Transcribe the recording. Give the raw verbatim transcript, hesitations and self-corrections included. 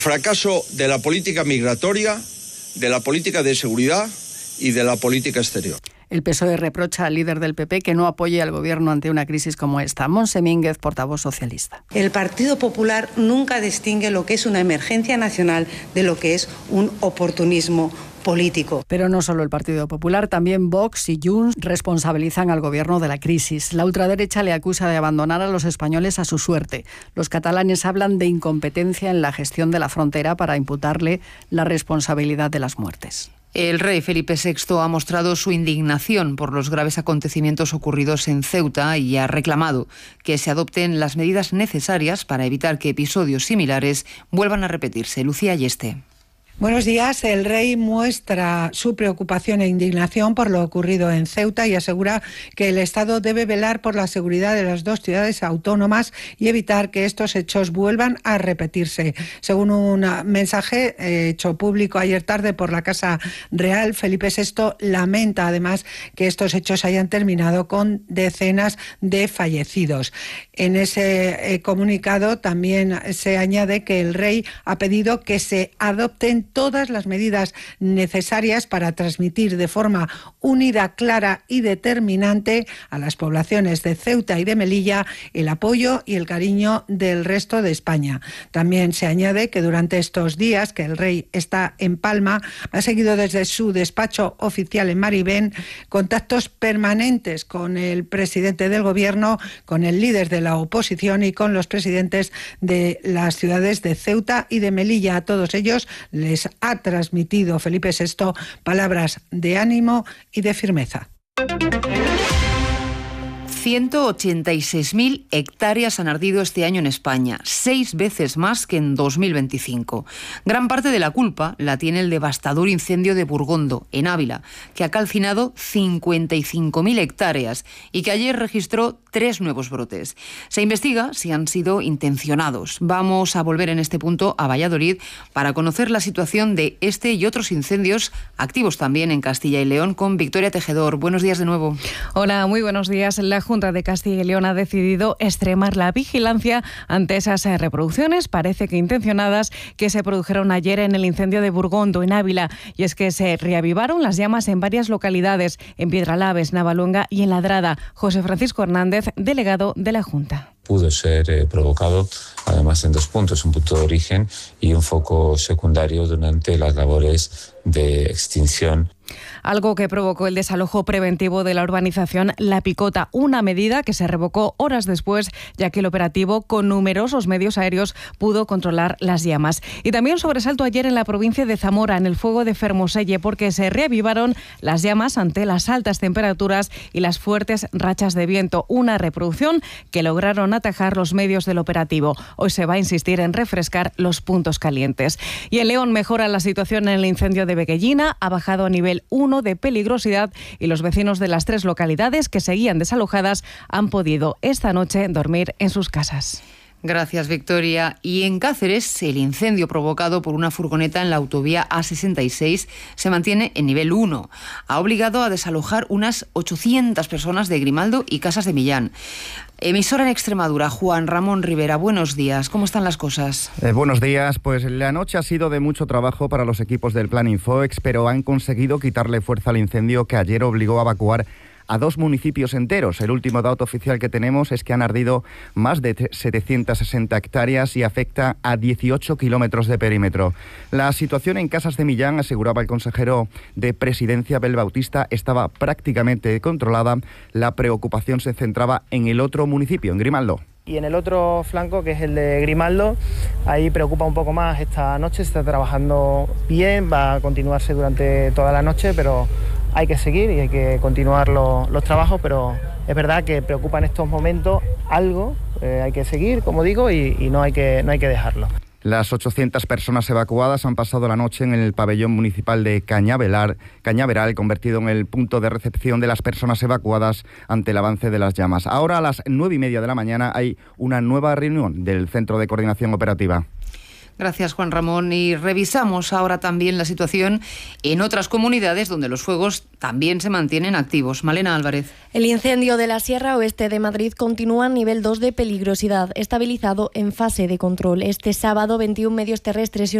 Fracaso de la política migratoria, de la política de seguridad y de la política exterior. El P S O E reprocha al líder del P P que no apoye al gobierno ante una crisis como esta. Montse Mínguez, portavoz socialista. El Partido Popular nunca distingue lo que es una emergencia nacional de lo que es un oportunismo político. Pero no solo el Partido Popular, también Vox y Junts responsabilizan al gobierno de la crisis. La ultraderecha le acusa de abandonar a los españoles a su suerte. Los catalanes hablan de incompetencia en la gestión de la frontera para imputarle la responsabilidad de las muertes. El rey Felipe sexto ha mostrado su indignación por los graves acontecimientos ocurridos en Ceuta y ha reclamado que se adopten las medidas necesarias para evitar que episodios similares vuelvan a repetirse. Lucía Yeste. Buenos días. El rey muestra su preocupación e indignación por lo ocurrido en Ceuta y asegura que el Estado debe velar por la seguridad de las dos ciudades autónomas y evitar que estos hechos vuelvan a repetirse. Según un mensaje hecho público ayer tarde por la Casa Real, Felipe sexto lamenta además que estos hechos hayan terminado con decenas de fallecidos. En ese comunicado también se añade que el rey ha pedido que se adopten todas las medidas necesarias para transmitir de forma unida, clara y determinante a las poblaciones de Ceuta y de Melilla el apoyo y el cariño del resto de España. También se añade que durante estos días que el rey está en Palma, ha seguido desde su despacho oficial en Maribén contactos permanentes con el presidente del gobierno, con el líder de la oposición y con los presidentes de las ciudades de Ceuta y de Melilla. A todos ellos les ha transmitido Felipe sexto palabras de ánimo y de firmeza. ciento ochenta y seis mil hectáreas han ardido este año en España, seis veces más que en dos mil veinticinco. Gran parte de la culpa la tiene el devastador incendio de Burgondo, en Ávila, que ha calcinado cincuenta y cinco mil hectáreas y que ayer registró tres nuevos brotes. Se investiga si han sido intencionados. Vamos a volver en este punto a Valladolid para conocer la situación de este y otros incendios activos también en Castilla y León con Victoria Tejedor. Buenos días de nuevo. Hola, muy buenos días. La Junta de Castilla y León ha decidido extremar la vigilancia ante esas reproducciones, parece que intencionadas, que se produjeron ayer en el incendio de Burgondo, en Ávila. Y es que se reavivaron las llamas en varias localidades, en Piedralaves, Navaluenga y en Ladrada. José Francisco Hernández, delegado de la Junta. Pudo ser eh, provocado, además, en dos puntos, un punto de origen y un foco secundario durante las labores de extinción. Algo que provocó el desalojo preventivo de la urbanización La Picota, una medida que se revocó horas después, ya que el operativo, con numerosos medios aéreos, pudo controlar las llamas. Y también sobresalto ayer en la provincia de Zamora, en el fuego de Fermoselle, porque se reavivaron las llamas ante las altas temperaturas y las fuertes rachas de viento, una reproducción que lograron atajar los medios del operativo. Hoy se va a insistir en refrescar los puntos calientes. Y en León mejora la situación en el incendio de Beguellina, ha bajado a nivel uno de peligrosidad y los vecinos de las tres localidades que seguían desalojadas han podido esta noche dormir en sus casas. Gracias, Victoria. Y en Cáceres, el incendio provocado por una furgoneta en la autovía A sesenta y seis se mantiene en nivel uno. Ha obligado a desalojar unas ochocientas personas de Grimaldo y Casas de Millán. Emisora en Extremadura, Juan Ramón Rivera, buenos días. ¿Cómo están las cosas? Eh, buenos días. Pues la noche ha sido de mucho trabajo para los equipos del Plan Infoex, pero han conseguido quitarle fuerza al incendio que ayer obligó a evacuar a dos municipios enteros. El último dato oficial que tenemos es que han ardido más de setecientas sesenta hectáreas y afecta a dieciocho kilómetros de perímetro. La situación en Casas de Millán, aseguraba el consejero de Presidencia, Abel Bautista, estaba prácticamente controlada. La preocupación se centraba en el otro municipio, en Grimaldo. Y en el otro flanco, que es el de Grimaldo, ahí preocupa un poco más. Esta noche se está trabajando bien, va a continuarse durante toda la noche, pero hay que seguir y hay que continuar lo, los trabajos, pero es verdad que preocupa en estos momentos algo, eh, hay que seguir, como digo, y, y no hay que, no hay que dejarlo. Las ochocientas personas evacuadas han pasado la noche en el pabellón municipal de Cañaveral, Cañaveral, convertido en el punto de recepción de las personas evacuadas ante el avance de las llamas. Ahora, a las nueve y media de la mañana, hay una nueva reunión del Centro de Coordinación Operativa. Gracias, Juan Ramón. Y revisamos ahora también la situación en otras comunidades donde los fuegos también se mantienen activos. Malena Álvarez. El incendio de la Sierra Oeste de Madrid continúa en nivel dos de peligrosidad, estabilizado en fase de control. Este sábado, veintiún medios terrestres y